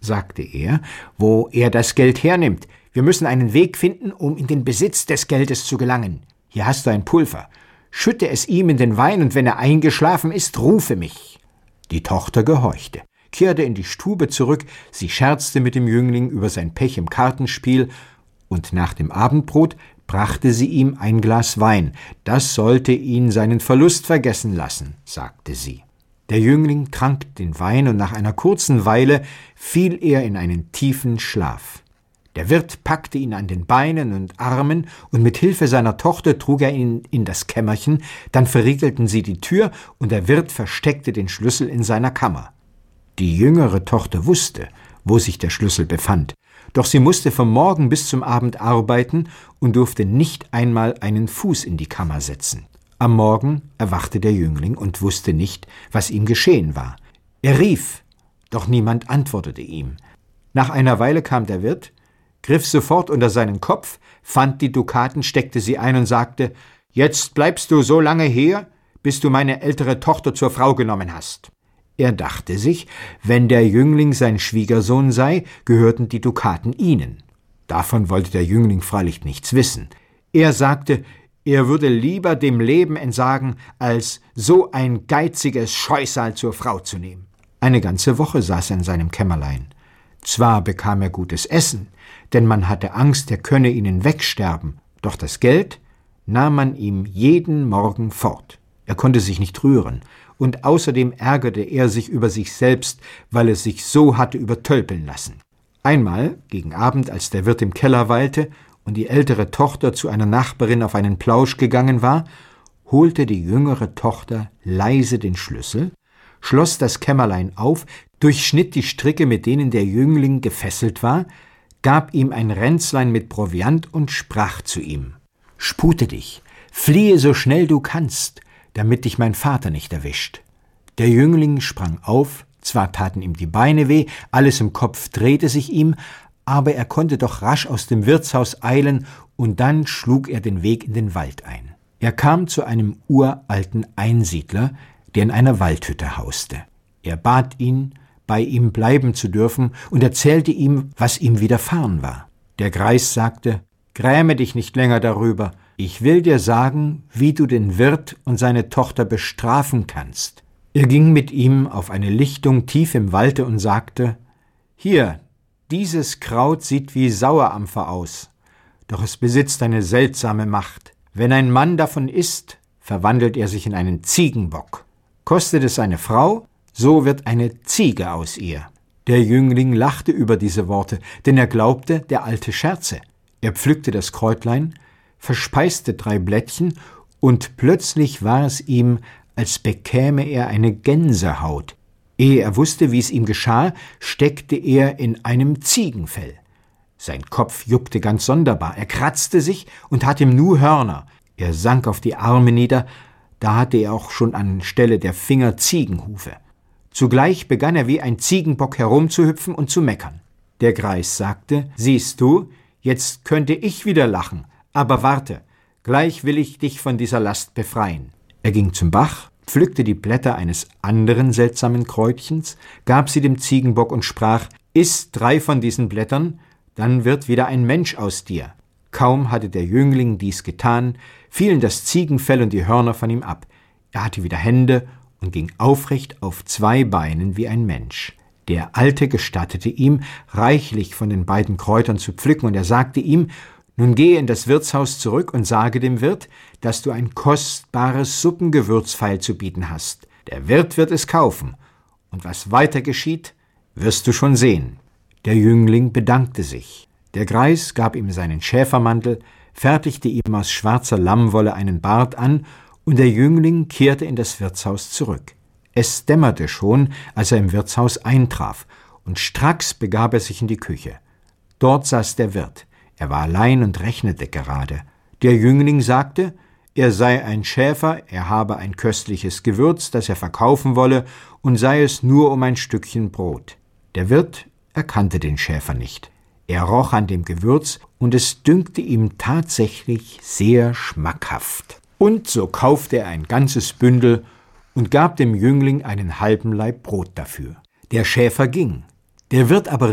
sagte er, wo er das Geld hernimmt. Wir müssen einen Weg finden, um in den Besitz des Geldes zu gelangen. Hier hast du ein Pulver. Schütte es ihm in den Wein, und wenn er eingeschlafen ist, rufe mich. Die Tochter gehorchte, kehrte in die Stube zurück, sie scherzte mit dem Jüngling über sein Pech im Kartenspiel, und nach dem Abendbrot brachte sie ihm ein Glas Wein. Das sollte ihn seinen Verlust vergessen lassen, sagte sie. Der Jüngling trank den Wein, und nach einer kurzen Weile fiel er in einen tiefen Schlaf. Der Wirt packte ihn an den Beinen und Armen, und mit Hilfe seiner Tochter trug er ihn in das Kämmerchen, dann verriegelten sie die Tür, und der Wirt versteckte den Schlüssel in seiner Kammer. Die jüngere Tochter wusste, wo sich der Schlüssel befand, doch sie musste vom Morgen bis zum Abend arbeiten und durfte nicht einmal einen Fuß in die Kammer setzen. Am Morgen erwachte der Jüngling und wusste nicht, was ihm geschehen war. Er rief, doch niemand antwortete ihm. Nach einer Weile kam der Wirt, griff sofort unter seinen Kopf, fand die Dukaten, steckte sie ein und sagte: »Jetzt bleibst du so lange hier, bis du meine ältere Tochter zur Frau genommen hast.« Er dachte sich, wenn der Jüngling sein Schwiegersohn sei, gehörten die Dukaten ihnen. Davon wollte der Jüngling freilich nichts wissen. Er sagte, er würde lieber dem Leben entsagen, als so ein geiziges Scheusal zur Frau zu nehmen. Eine ganze Woche saß er in seinem Kämmerlein. Zwar bekam er gutes Essen, denn man hatte Angst, er könne ihnen wegsterben, doch das Geld nahm man ihm jeden Morgen fort. Er konnte sich nicht rühren, und außerdem ärgerte er sich über sich selbst, weil er sich so hatte übertölpeln lassen. Einmal, gegen Abend, als der Wirt im Keller weilte und die ältere Tochter zu einer Nachbarin auf einen Plausch gegangen war, holte die jüngere Tochter leise den Schlüssel, schloss das Kämmerlein auf, durchschnitt die Stricke, mit denen der Jüngling gefesselt war, gab ihm ein Ränzlein mit Proviant und sprach zu ihm: »Spute dich, fliehe so schnell du kannst, damit dich mein Vater nicht erwischt.« Der Jüngling sprang auf, zwar taten ihm die Beine weh, alles im Kopf drehte sich ihm, aber er konnte doch rasch aus dem Wirtshaus eilen, und dann schlug er den Weg in den Wald ein. Er kam zu einem uralten Einsiedler, der in einer Waldhütte hauste. Er bat ihn, bei ihm bleiben zu dürfen, und erzählte ihm, was ihm widerfahren war. Der Greis sagte: »Gräme dich nicht länger darüber. Ich will dir sagen, wie du den Wirt und seine Tochter bestrafen kannst.« Er ging mit ihm auf eine Lichtung tief im Walde und sagte: »Hier, dieses Kraut sieht wie Sauerampfer aus, doch es besitzt eine seltsame Macht. Wenn ein Mann davon isst, verwandelt er sich in einen Ziegenbock. Kostet es eine Frau, so wird eine Ziege aus ihr.« Der Jüngling lachte über diese Worte, denn er glaubte, der Alte scherze. Er pflückte das Kräutlein, verspeiste 3 Blättchen, und plötzlich war es ihm, als bekäme er eine Gänsehaut. Ehe er wusste, wie es ihm geschah, steckte er in einem Ziegenfell. Sein Kopf juckte ganz sonderbar, er kratzte sich und hatte im Nu Hörner. Er sank auf die Arme nieder, da hatte er auch schon anstelle der Finger Ziegenhufe. Zugleich begann er wie ein Ziegenbock herumzuhüpfen und zu meckern. Der Greis sagte: »Siehst du, jetzt könnte ich wieder lachen, aber warte, gleich will ich dich von dieser Last befreien.« Er ging zum Bach, pflückte die Blätter eines anderen seltsamen Kräutchens, gab sie dem Ziegenbock und sprach: »Iss 3 von diesen Blättern, dann wird wieder ein Mensch aus dir.« Kaum hatte der Jüngling dies getan, fielen das Ziegenfell und die Hörner von ihm ab. Er hatte wieder Hände und ging aufrecht auf 2 Beinen wie ein Mensch. Der Alte gestattete ihm, reichlich von den beiden Kräutern zu pflücken, und er sagte ihm: »Nun gehe in das Wirtshaus zurück und sage dem Wirt, dass du ein kostbares Suppengewürz feilzubieten hast. Der Wirt wird es kaufen, und was weiter geschieht, wirst du schon sehen.« Der Jüngling bedankte sich. Der Greis gab ihm seinen Schäfermantel, fertigte ihm aus schwarzer Lammwolle einen Bart an, und der Jüngling kehrte in das Wirtshaus zurück. Es dämmerte schon, als er im Wirtshaus eintraf, und stracks begab er sich in die Küche. Dort saß der Wirt. Er war allein und rechnete gerade. Der Jüngling sagte, er sei ein Schäfer, er habe ein köstliches Gewürz, das er verkaufen wolle, und sei es nur um ein Stückchen Brot. Der Wirt erkannte den Schäfer nicht. Er roch an dem Gewürz, und es dünkte ihm tatsächlich sehr schmackhaft. Und so kaufte er ein ganzes Bündel und gab dem Jüngling einen halben Laib Brot dafür. Der Schäfer ging. Der Wirt aber